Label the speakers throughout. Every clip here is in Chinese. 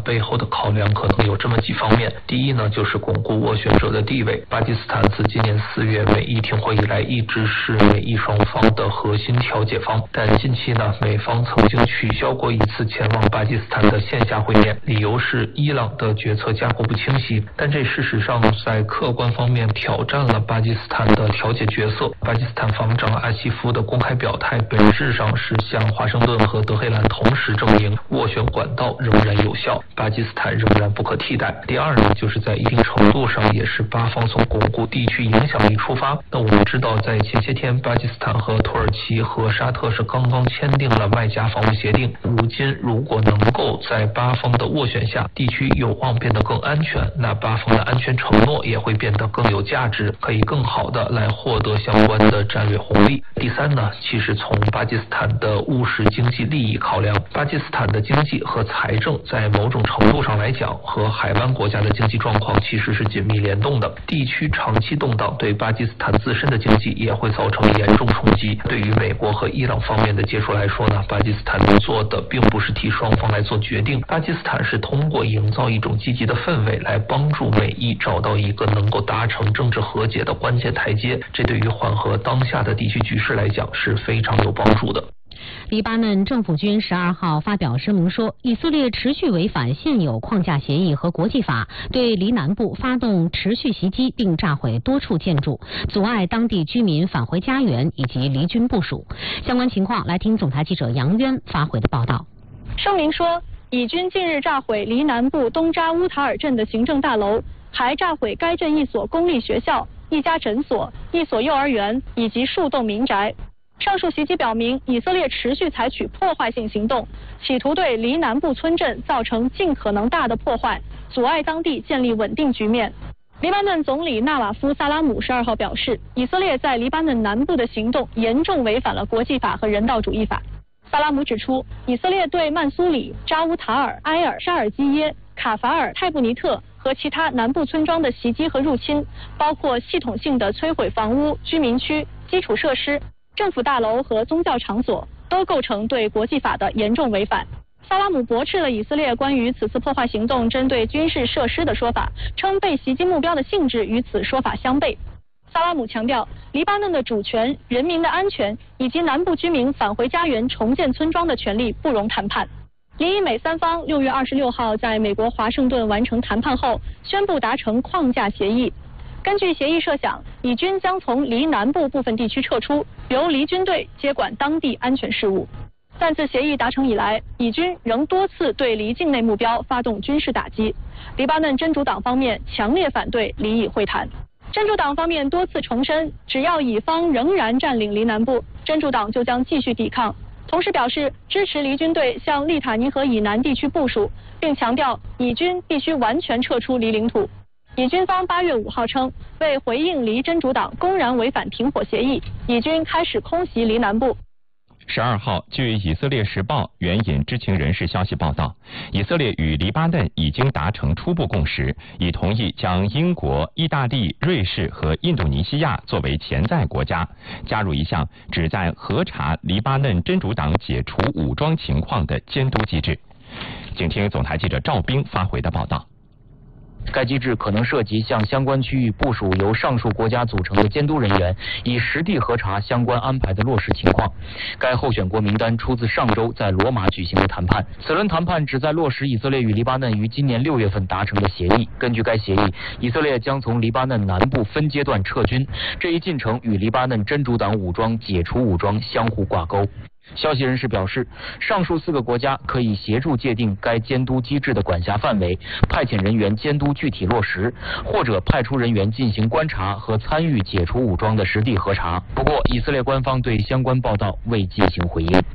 Speaker 1: 背后的考量可能有这么几方面。第一呢，就是巩固斡旋者的地位。巴基斯坦自今年4月美伊停火以来，一直是美伊双方的核心调解方，但近期呢，美方曾经取消过一次前往巴基斯坦的线下会面，理由是伊朗的决策架构不清晰。但这事实上在客观方面挑战了巴基斯坦的调解角色。巴基斯坦防长阿西夫的公开表态本质上是向华盛顿和德黑兰同时证明斡旋管道仍然有效，巴基斯坦仍然不可替代。第二呢，就是在一定程度上也是巴方从巩固地区影响力出发。那我们知道，在前些天，巴基斯坦和土耳其和沙特是刚刚签订了麦加防务协定。如今，如果能够在巴方的斡旋下，地区有望变得更安全，那巴方的安全承诺也会变得更有价值，可以更好的来获得相关的战略红利。第三呢，其实从巴基斯坦的务实经济利益考量，巴基斯坦的经济和财政在某种程度上来讲，和海湾国家的经济状况其实是紧密联动的。地区长期动荡对巴基斯坦自身的经济也会造成严重冲击。对于美国和伊朗方面的接触来说呢，巴基斯坦能做的并不是替双方来做决定，巴基斯坦是通过营造一种积极的氛围来帮助美伊找到一个能够达成政治和解的关键台阶，这对于缓和当下的地区局势来讲是非常有帮助的。
Speaker 2: 黎巴嫩政府军12号发表声明说，以色列持续违反现有框架协议和国际法，对黎南部发动持续袭击并炸毁多处建筑，阻碍当地居民返回家园以及离军部署。相关情况来听总台记者杨渊发回的报道。
Speaker 3: 声明说，以军近日炸毁黎南部东扎乌塔尔镇的行政大楼，还炸毁该镇一所公立学校、一家诊所、一所幼儿园以及数栋民宅。上述袭击表明，以色列持续采取破坏性行动，企图对黎南部村镇造成尽可能大的破坏，阻碍当地建立稳定局面。黎巴嫩总理纳瓦夫·萨拉姆12号表示，以色列在黎巴嫩南部的行动严重违反了国际法和人道主义法。萨拉姆指出，以色列对曼苏里、扎乌塔尔、埃尔、沙尔基耶、卡法尔、泰布尼特和其他南部村庄的袭击和入侵，包括系统性的摧毁房屋、居民区、基础设施、政府大楼和宗教场所，都构成对国际法的严重违反。萨拉姆驳斥了以色列关于此次破坏行动针对军事设施的说法，称被袭击目标的性质与此说法相悖。萨拉姆强调，黎巴嫩的主权、人民的安全以及南部居民返回家园、重建村庄的权利不容谈判。黎以美三方6月26号在美国华盛顿完成谈判后，宣布达成框架协议。根据协议设想，以军将从黎南部部分地区撤出，由黎军队接管当地安全事务。但自协议达成以来，以军仍多次对黎境内目标发动军事打击。黎巴嫩真主党方面强烈反对黎以会谈。真主党方面多次重申，只要以方仍然占领黎南部，真主党就将继续抵抗。同时表示支持黎军队向利塔尼河以南地区部署，并强调以军必须完全撤出黎领土。以军方8月5号称，为回应黎真主党公然违反停火协议，以军开始空袭黎南部。
Speaker 4: 12号，据以色列时报援引知情人士消息报道，以色列与黎巴嫩已经达成初步共识，已同意将英国、意大利、瑞士和印度尼西亚作为潜在国家，加入一项旨在核查黎巴嫩真主党解除武装情况的监督机制。请听总台记者赵兵发回的报道。
Speaker 5: 该机制可能涉及向相关区域部署由上述国家组成的监督人员，以实地核查相关安排的落实情况。该候选国名单出自上周在罗马举行的谈判。此轮谈判旨在落实以色列与黎巴嫩于今年6月份达成的协议。根据该协议，以色列将从黎巴嫩南部分阶段撤军，这一进程与黎巴嫩真主党武装解除武装相互挂钩。消息人士表示，上述4个国家可以协助界定该监督机制的管辖范围，派遣人员监督具体落实，或者派出人员进行观察和参与解除武装的实地核查。不过，以色列官方对相关报道未进行回应。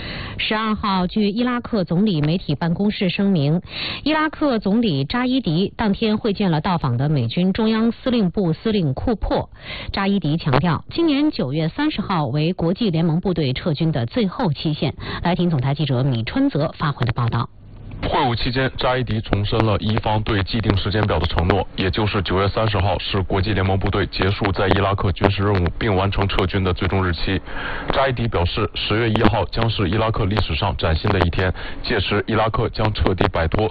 Speaker 2: 12号，据伊拉克总理媒体办公室声明，伊拉克总理扎伊迪当天会见了到访的美军中央司令部司令库珀。扎伊迪强调，今年9月30号为国际联盟部队撤军的最后期限。来听总台记者米春泽发回的报道。
Speaker 6: 会晤期间，扎伊迪重申了伊方对既定时间表的承诺，也就是9月30号是国际联盟部队结束在伊拉克军事任务并完成撤军的最终日期。扎伊迪表示，10月1号将是伊拉克历史上崭新的一天，届时伊拉克将彻底摆脱